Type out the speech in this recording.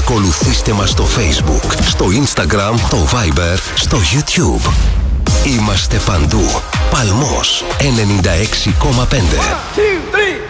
Ακολουθήστε μας στο Facebook, στο Instagram, το Viber, στο YouTube. Είμαστε παντού. Παλμός 96,5. 1, 2, 3.